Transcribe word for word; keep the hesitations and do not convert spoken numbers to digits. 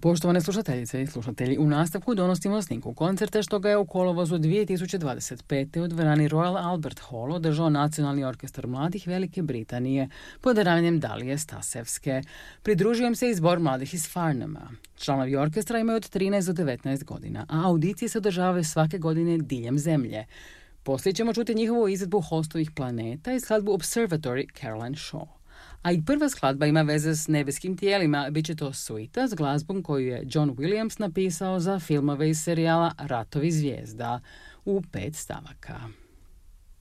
Poštovane slušateljice i slušatelji, u nastavku donosimo snimku koncerta što ga je u kolovozu dvije tisuće dvadeset pete u dvorani Royal Albert Hall održao Nacionalni orkestar mladih Velike Britanije pod ranjem Dalije Stasevske. Pridružio im se i zbor mladih iz Farnhama. Članovi orkestra imaju od trinaest do devetnaest godina, a audicije se održavaju svake godine diljem zemlje. Poslije ćemo čuti njihovu izvedbu Hostovih planeta i skladbu Observatory Caroline Shaw. A i prva skladba ima veze s nebeskim tijelima, bit će to suita s glazbom koju je John Williams napisao za filmove iz serijala Ratovi zvijezda u pet stavaka.